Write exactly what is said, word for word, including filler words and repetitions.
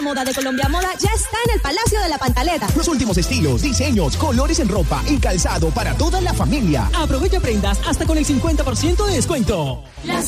moda de Colombia Moda ya está en el Palacio de la Pantaleta. Los últimos estilos, diseños, colores en ropa y calzado para toda la familia. Aprovecha prendas hasta con el cincuenta por ciento de descuento. Las